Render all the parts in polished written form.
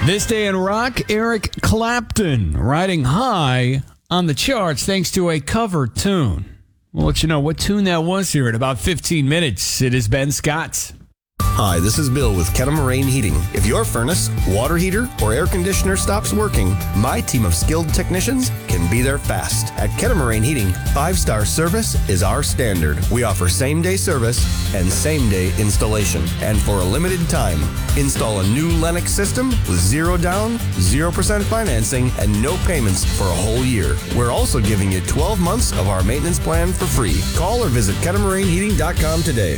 This day in rock, Eric Clapton riding high on the charts thanks to a cover tune. We'll let you know what tune that was here in about 15 minutes. It is Ben Scott. Hi, this is Bill with Kettle Heating. If your furnace, water heater, or air conditioner stops working, my team of skilled technicians can be there fast. At Kettle Heating, 5-star service is our standard. We offer same-day service and same-day installation. And for a limited time, install a new Lennox system with 0 down, 0% financing, and no payments for a whole year. We're also giving you 12 months of our maintenance plan for free. Call or visit KettleMarineHeating.com today.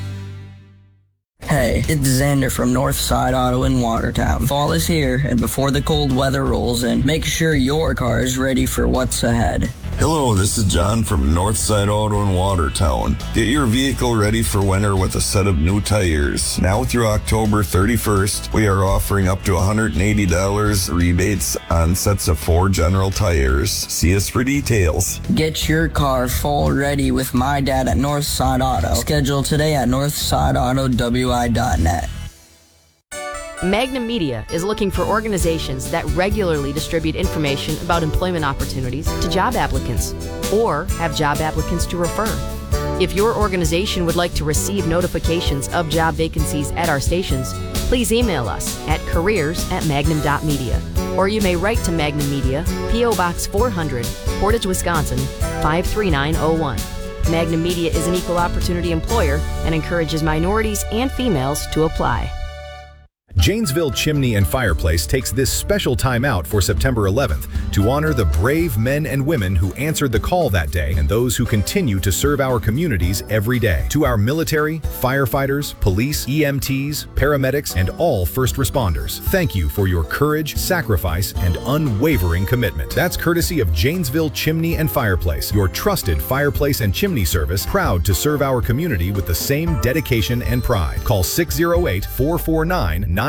Hey, it's Xander from Northside Auto in Watertown. Fall is here, and before the cold weather rolls in, make sure your car is ready for what's ahead. Hello, this is John from Northside Auto in Watertown. Get your vehicle ready for winter with a set of new tires. Now through October 31st, we are offering up to $180 rebates on sets of 4 general tires. See us for details. Get your car fall ready with my dad at Northside Auto. Schedule today at northsideautowi.net. Magnum Media is looking for organizations that regularly distribute information about employment opportunities to job applicants or have job applicants to refer. If your organization would like to receive notifications of job vacancies at our stations, please email us at careers@magnum.media, or you may write to Magnum Media, P.O. Box 400, Portage, Wisconsin, 53901. Magnum Media is an equal opportunity employer and encourages minorities and females to apply. Janesville Chimney and Fireplace takes this special time out for September 11th to honor the brave men and women who answered the call that day and those who continue to serve our communities every day. To our military, firefighters, police, EMTs, paramedics, and all first responders, thank you for your courage, sacrifice, and unwavering commitment. That's courtesy of Janesville Chimney and Fireplace, your trusted fireplace and chimney service, proud to serve our community with the same dedication and pride. Call 608-449-9354.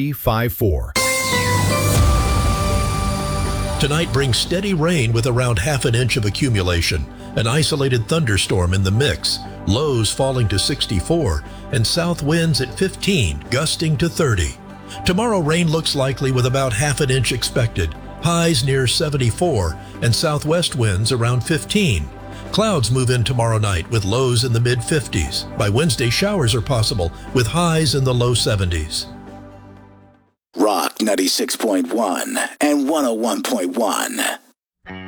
Tonight brings steady rain with around half an inch of accumulation, an isolated thunderstorm in the mix, lows falling to 64, and south winds at 15, gusting to 30. Tomorrow rain looks likely with about half an inch expected, highs near 74, and southwest winds around 15. Clouds move in tomorrow night with lows in the mid-50s. By Wednesday, showers are possible with highs in the low 70s. Rock 96.1 and 101.1.